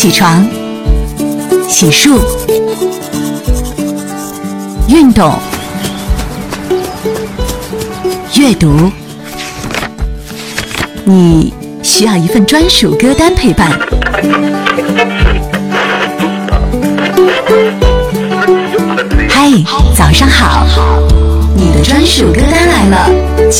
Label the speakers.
Speaker 1: 起床、洗漱、运动、阅读，你需要一份专属歌单陪伴。嗨，早上好，你的专属歌单来了，